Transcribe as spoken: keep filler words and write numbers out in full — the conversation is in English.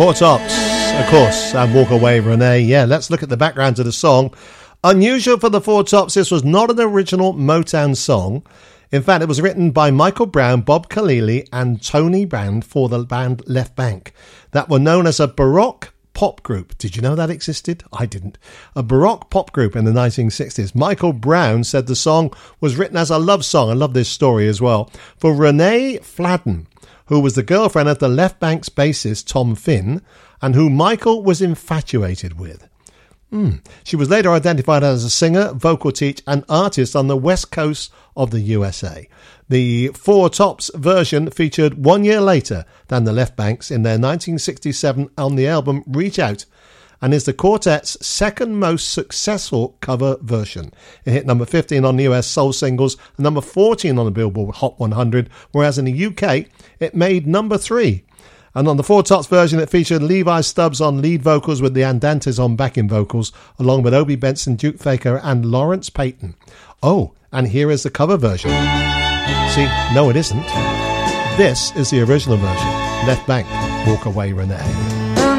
Four Tops, of course, and Walk Away Renee. Yeah, let's look at the background to the song. Unusual for the Four Tops, this was not an original Motown song. In fact, it was written by Michael Brown, Bob Kalili, and Tony Brand for the band Left Bank, that were known as a Baroque pop group. Did you know that existed? I didn't. A Baroque pop group in the nineteen sixties. Michael Brown said the song was written as a love song. I love this story as well. For Renee Fladden, who was the girlfriend of the Left Bank's bassist Tom Finn, and who Michael was infatuated with. Mm. She was later identified as a singer, vocal teacher, and artist on the west coast of the U S A. The Four Tops version featured one year later than the Left Banks in their nineteen sixty-seven on the album Reach Out, and is the quartet's second most successful cover version. It hit number fifteen on the U S Soul Singles and number fourteen on the Billboard Hot one hundred, whereas in the U K it made number three. And on the Four Tops version, it featured Levi Stubbs on lead vocals with the Andantes on backing vocals, along with Obie Benson, Duke Faker, and Lawrence Payton. Oh, and here is the cover version. See, no it isn't. This is the original version. Left Bank, Walk Away Renee.